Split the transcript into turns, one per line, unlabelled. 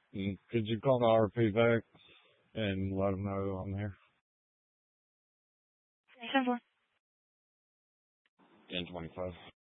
Could you call the RP back and let them know I'm here?
10-4.
10-25.